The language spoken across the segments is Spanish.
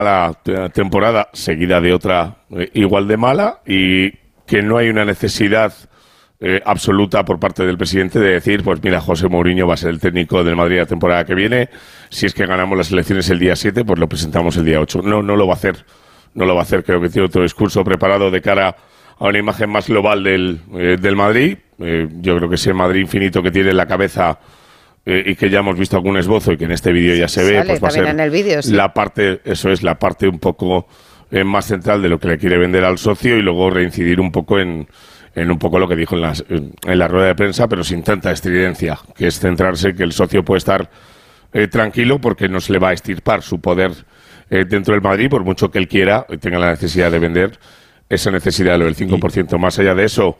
la temporada seguida de otra igual de mala y que no hay una necesidad absoluta por parte del presidente de decir, pues mira, José Mourinho va a ser el técnico del Madrid la temporada que viene, si es que ganamos las elecciones el día 7, pues lo presentamos el día 8. No lo va a hacer, creo que tiene otro discurso preparado de cara a una imagen más global del Madrid. Yo creo que ese Madrid infinito que tiene en la cabeza y que ya hemos visto algún esbozo y que en este vídeo ya se ve, pues va a ser en el vídeo, sí. la parte un poco más central de lo que le quiere vender al socio y luego reincidir un poco en un poco lo que dijo en la rueda de prensa, pero sin tanta estridencia, que es centrarse que el socio puede estar tranquilo porque no se le va a extirpar su poder dentro del Madrid, por mucho que él quiera y tenga la necesidad de vender esa necesidad del 5%. Más allá de eso,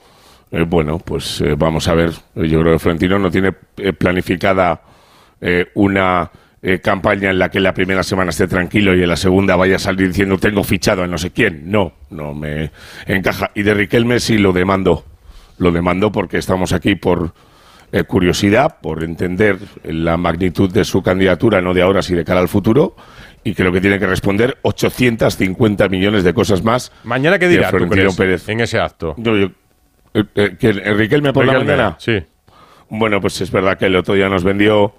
pues vamos a ver. Yo creo que Florentino no tiene planificada una campaña en la que la primera semana esté tranquilo y en la segunda vaya a salir diciendo tengo fichado a no sé quién. No me encaja. Y de Riquelme sí lo demando porque estamos aquí por curiosidad, por entender la magnitud de su candidatura, no de ahora, sino de cara al futuro, y creo que tiene que responder 850 millones de cosas más. ¿Mañana qué dirá Florentino Pérez en ese acto? ¿Que Riquelme por la mañana? Sí. Bueno, pues es verdad que el otro día nos vendió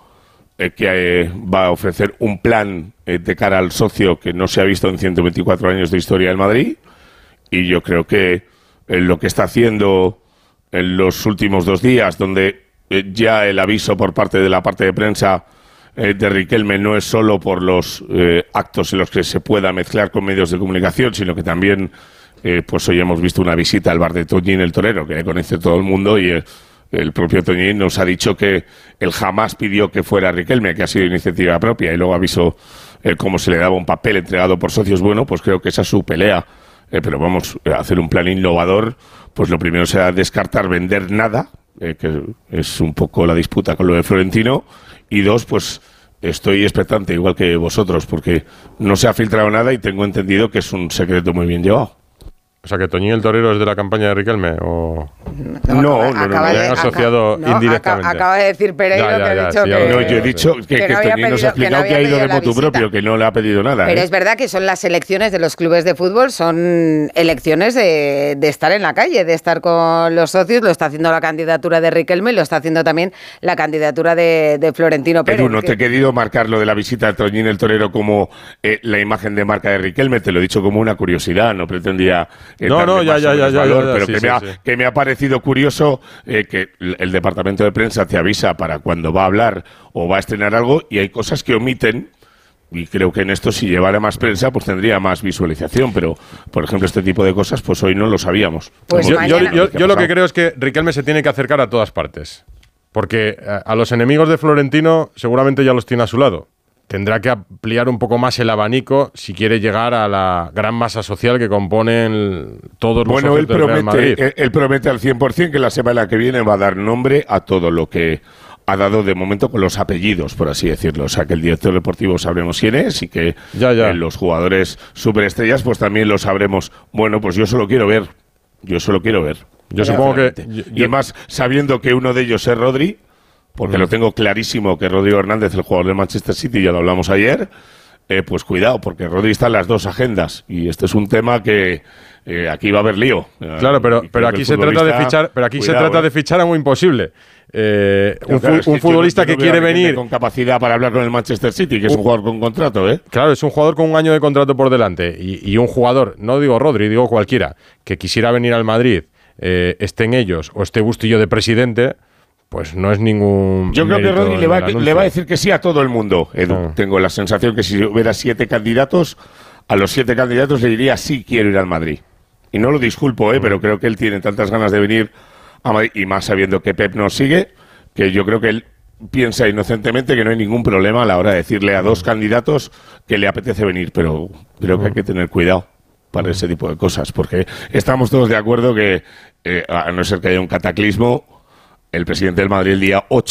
que va a ofrecer un plan de cara al socio que no se ha visto en 124 años de historia del Madrid, y yo creo que lo que está haciendo en los últimos 2 días, donde ya el aviso por parte de la parte de prensa de Riquelme no es solo por los actos en los que se pueda mezclar con medios de comunicación, sino que también pues hoy hemos visto una visita al bar de Toñín el Torero, que le conoce todo el mundo, y el propio Toñín nos ha dicho que él jamás pidió que fuera Riquelme, que ha sido iniciativa propia, y luego avisó cómo se le daba un papel entregado por socios. Bueno, pues creo que esa es su pelea. Pero vamos a hacer un plan innovador, pues lo primero será descartar vender nada, que es un poco la disputa con lo de Florentino, y 2, pues estoy expectante, igual que vosotros, porque no se ha filtrado nada y tengo entendido que es un secreto muy bien llevado. O sea, que Toñín el Torero es de la campaña de Riquelme, ¿o...? No. asociado indirectamente. Acaba de decir Pereiro que ha dicho que... No, yo he dicho que Toñín nos ha explicado que ha ido de motu propio, que no le ha pedido nada. Pero es verdad que son las elecciones de los clubes de fútbol, son elecciones de estar en la calle, de estar con los socios. Lo está haciendo la candidatura de Riquelme, lo está haciendo también la candidatura de Florentino Pérez. Edu, no te he querido marcar lo de la visita a Toñín el Torero como la imagen de marca de Riquelme, te lo he dicho como una curiosidad, no pretendía... que me ha parecido curioso que el departamento de prensa te avisa para cuando va a hablar o va a estrenar algo, y hay cosas que omiten, y creo que en esto si llevara más prensa pues tendría más visualización, pero por ejemplo este tipo de cosas pues hoy no lo sabíamos. Pues yo lo que creo es que Riquelme se tiene que acercar a todas partes, porque a los enemigos de Florentino seguramente ya los tiene a su lado. Tendrá que ampliar un poco más el abanico si quiere llegar a la gran masa social que componen todos los socios del Real Madrid. Él promete al 100% que la semana que viene va a dar nombre a todo lo que ha dado de momento con los apellidos, por así decirlo. O sea, que el director deportivo sabremos quién es y que los jugadores superestrellas pues también lo sabremos. Bueno, pues yo solo quiero ver. Yo supongo que... Y además, sabiendo que uno de ellos es Rodri, porque lo tengo clarísimo que Rodrigo Hernández, el jugador de Manchester City, ya lo hablamos ayer, pues cuidado, porque Rodri está en las dos agendas, y este es un tema que aquí va a haber lío. Claro, pero aquí se trata de fichar, de fichar a un imposible. Un futbolista que quiere venir con capacidad para hablar con el Manchester City, que es un jugador con contrato, Claro, es un jugador con un año de contrato por delante, y un jugador, no digo Rodri, digo cualquiera, que quisiera venir al Madrid, esté en ellos o esté Bustillo de presidente, pues no es ningún... Yo creo que Rodri le va a decir que sí a todo el mundo, Edu. Tengo la sensación que si hubiera 7 candidatos, a los 7 candidatos le diría sí quiero ir al Madrid. Y no lo disculpo, pero creo que él tiene tantas ganas de venir a Madrid, y más sabiendo que Pep nos sigue, que yo creo que él piensa inocentemente que no hay ningún problema a la hora de decirle a 2 candidatos que le apetece venir, pero creo que hay que tener cuidado para ese tipo de cosas, porque estamos todos de acuerdo que, a no ser que haya un cataclismo, el presidente del Madrid el día 8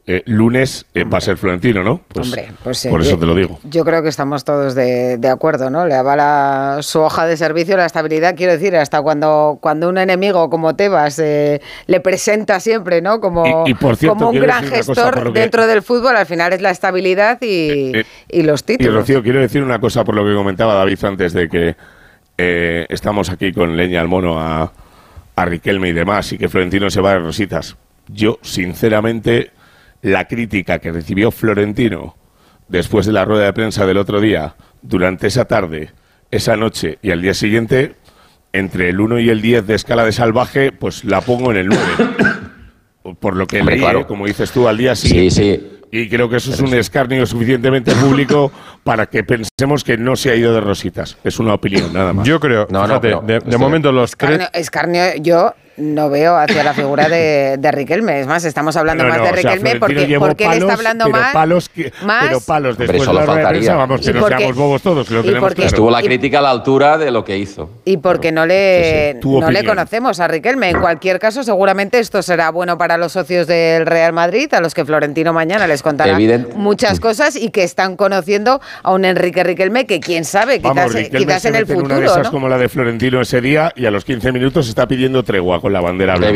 lunes va a ser Florentino, ¿no? Pues, hombre, pues por eso te lo digo. Yo creo que estamos todos de acuerdo, ¿no? Le avala su hoja de servicio, la estabilidad, quiero decir, hasta cuando un enemigo como Tebas le presenta siempre, ¿no? Como, y por cierto, como un gran gestor dentro del fútbol, al final es la estabilidad y los títulos. Y Rocío, quiero decir una cosa por lo que comentaba David antes de que estamos aquí con leña al mono a Riquelme y demás, y que Florentino se va de rositas. Yo, sinceramente, la crítica que recibió Florentino después de la rueda de prensa del otro día, durante esa tarde, esa noche y al día siguiente, entre el 1 y el 10 de escala de salvaje, pues la pongo en el 9. Por lo que leí, claro, como dices tú, al día siguiente. Sí. Y creo que eso es un escarnio suficientemente público para que pensemos que no se ha ido de rositas. Es una opinión, nada más. Yo creo, de momento los escarnio, yo no veo hacia la figura de Riquelme. Es más, estamos hablando más de Riquelme porque él está hablando más. Pero palos después de la rueda de prensa, vamos, que no seamos bobos todos. Lo tenemos claro. Estuvo la crítica a la altura de lo que hizo. Y porque no le conocemos a Riquelme. En cualquier caso, seguramente esto será bueno para los socios del Real Madrid, a los que Florentino mañana les contará muchas cosas y que están conociendo a un Enrique Riquelme que quién sabe, quizás en el futuro, una de esas, ¿no? Como la de Florentino ese día, y a los 15 minutos está pidiendo tregua con la bandera blanca.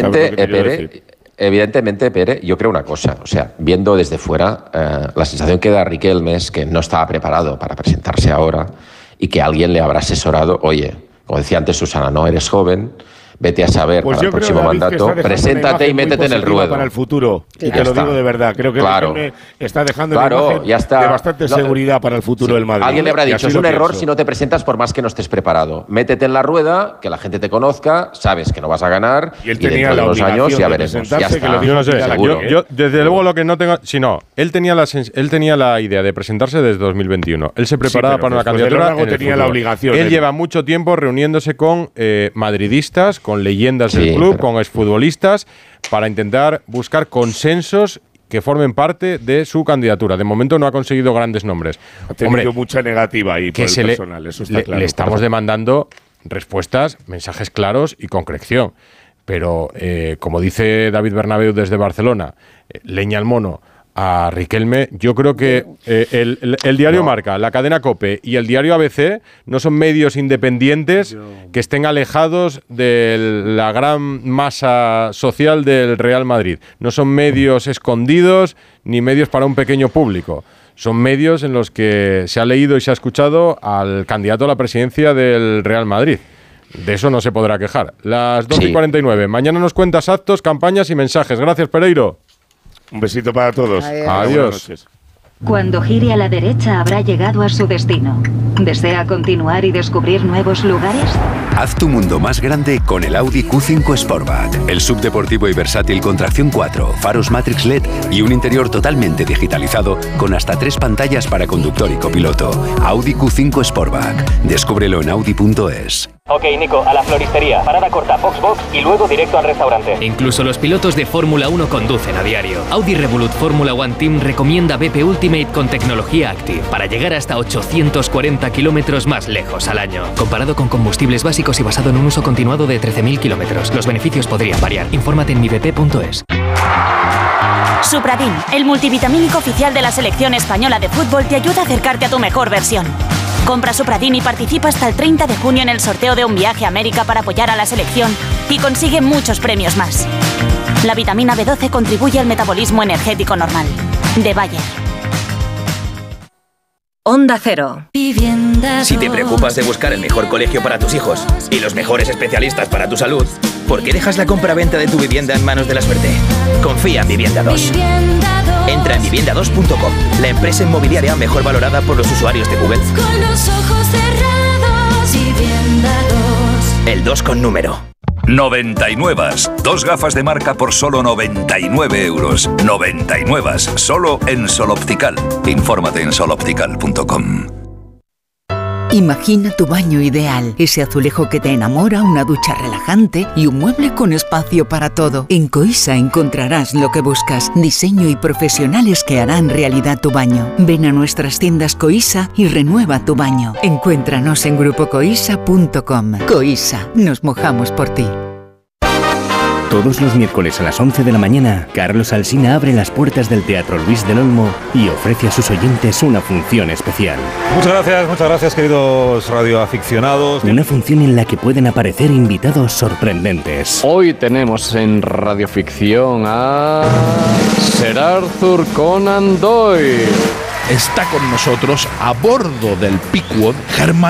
Evidentemente, Pere, yo creo una cosa, o sea, viendo desde fuera, la sensación que da Riquelme es que no estaba preparado para presentarse ahora y que alguien le habrá asesorado, oye, como decía antes Susana, no eres joven, vete a saber para el próximo mandato, preséntate y métete en el ruedo. Para el futuro, y te lo digo de verdad, creo que Riquelme está dejando una imagen de bastante seguridad para el futuro del Madrid. Alguien le habrá dicho, es un error si no te presentas por más que no estés preparado. Métete en la rueda, que la gente te conozca, sabes que no vas a ganar, y él tenía dentro de la unos años ya veremos. Ya está. Yo no sé, yo desde luego lo que no tengo... Si no, él tenía la idea de presentarse desde 2021. Él se preparaba para una candidatura en el tenía la obligación. Él lleva mucho tiempo reuniéndose con madridistas, con leyendas del club, con exfutbolistas, para intentar buscar consensos que formen parte de su candidatura. De momento no ha conseguido grandes nombres. Ha tenido mucha negativa ahí por el personal, eso está claro. Le estamos demandando respuestas, mensajes claros y concreción. Pero, como dice David Bernabéu desde Barcelona, leña al mono a Riquelme, yo creo que el diario Marca, la cadena COPE y el diario ABC no son medios independientes que estén alejados de la gran masa social del Real Madrid. No son medios escondidos ni medios para un pequeño público. Son medios en los que se ha leído y se ha escuchado al candidato a la presidencia del Real Madrid. De eso no se podrá quejar. Las 12:49. Mañana nos cuentas actos, campañas y mensajes. Gracias, Pereiro. Un besito para todos. Adiós. Cuando gire a la derecha habrá llegado a su destino. ¿Desea continuar y descubrir nuevos lugares? Haz tu mundo más grande con el Audi Q5 Sportback. El subdeportivo y versátil con tracción 4, faros Matrix LED y un interior totalmente digitalizado con hasta 3 pantallas para conductor y copiloto. Audi Q5 Sportback. Descúbrelo en Audi.es. Ok, Nico, a la floristería. Parada corta, box y luego directo al restaurante. Incluso los pilotos de Fórmula 1 conducen a diario. Audi Revolut Fórmula One Team recomienda BP Ultimate con tecnología Active para llegar hasta 840 kilómetros más lejos al año. Comparado con combustibles básicos y basado en un uso continuado de 13.000 kilómetros, los beneficios podrían variar. Infórmate en mibp.es. Supradin, el multivitamínico oficial de la selección española de fútbol, te ayuda a acercarte a tu mejor versión. Compra Supradin y participa hasta el 30 de junio en el sorteo de un viaje a América para apoyar a la selección y consigue muchos premios más. La vitamina B12 contribuye al metabolismo energético normal. De Bayer. Onda Cero. Si te preocupas de buscar el mejor colegio para tus hijos y los mejores especialistas para tu salud, ¿por qué dejas la compra-venta de tu vivienda en manos de la suerte? Confía en Vivienda 2. Entra en vivienda2.com, la empresa inmobiliaria mejor valorada por los usuarios de Google. Con los ojos cerrados, Vivienda 2. El 2 con número. 99. 2 gafas de marca por solo 99 euros. 99. Solo en Sol Optical. Infórmate en soloptical.com. Imagina tu baño ideal, ese azulejo que te enamora, una ducha relajante y un mueble con espacio para todo. En Coisa encontrarás lo que buscas, diseño y profesionales que harán realidad tu baño. Ven a nuestras tiendas Coisa y renueva tu baño. Encuéntranos en grupocoisa.com. Coisa, nos mojamos por ti. Todos los miércoles a las 11 de la mañana, Carlos Alsina abre las puertas del Teatro Luis del Olmo y ofrece a sus oyentes una función especial. Muchas gracias queridos radioaficionados. Una función en la que pueden aparecer invitados sorprendentes. Hoy tenemos en Radioficción a Sir Arthur Conan Doyle. Está con nosotros a bordo del Pequod Germán